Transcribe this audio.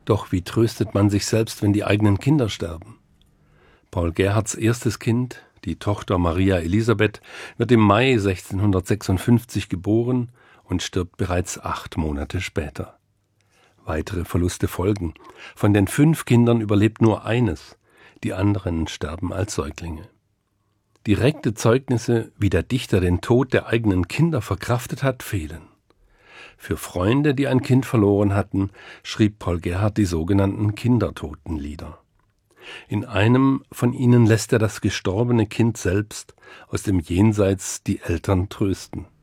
Doch wie tröstet man sich selbst, wenn die eigenen Kinder sterben? Paul Gerhardts erstes Kind, die Tochter Maria Elisabeth, wird im Mai 1656 geboren und stirbt bereits 8 Monate später. Weitere Verluste folgen. Von den 5 Kindern überlebt nur eines, die anderen sterben als Säuglinge. Direkte Zeugnisse, wie der Dichter den Tod der eigenen Kinder verkraftet hat, fehlen. Für Freunde, die ein Kind verloren hatten, schrieb Paul Gerhardt die sogenannten Kindertotenlieder. In einem von ihnen lässt er das gestorbene Kind selbst aus dem Jenseits die Eltern trösten.